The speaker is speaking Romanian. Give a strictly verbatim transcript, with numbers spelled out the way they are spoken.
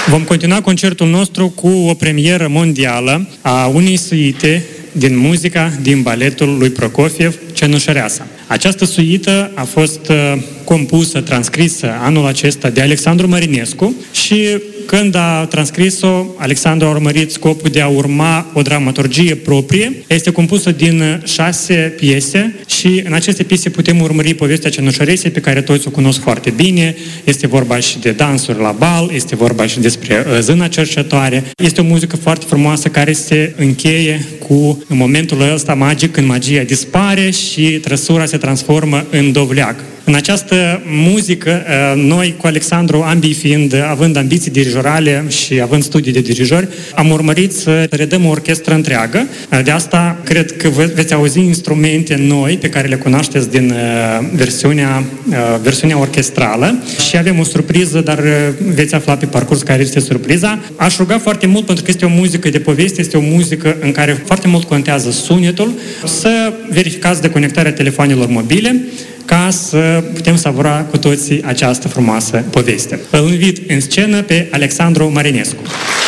Vom continua concertul nostru cu o premieră mondială a unei suite din muzica din baletul lui Prokofiev, Cenușăreasa. Această suită a fost compusă, transcrisă anul acesta de Alexandru Marinescu și când a transcris-o, Alexandru a urmărit scopul de a urma o dramaturgie proprie. Este compusă din șase piese și în aceste piese putem urmări povestea Cenușăresei, pe care toți o cunosc foarte bine. Este vorba și de dansuri la bal, este vorba și despre Zâna cercetoare. Este o muzică foarte frumoasă care se încheie cu momentul ăsta magic când magia dispare și trăsura se transformă în dovleac. În această muzică, noi cu Alexandru, ambii fiind, având ambiții dirijorale și având studii de dirijori, am urmărit să redăm o orchestră întreagă. De asta cred că veți auzi instrumente noi pe care le cunoașteți din versiunea, versiunea orchestrală și avem o surpriză, dar veți afla pe parcurs care este surpriza. Aș ruga foarte mult, pentru că este o muzică de poveste, este o muzică în care foarte mult contează sunetul, să verificați deconectarea telefonelor mobile, ca să putem savura cu toții această frumoasă poveste. Îl invit în scenă pe Alexandru Marinescu.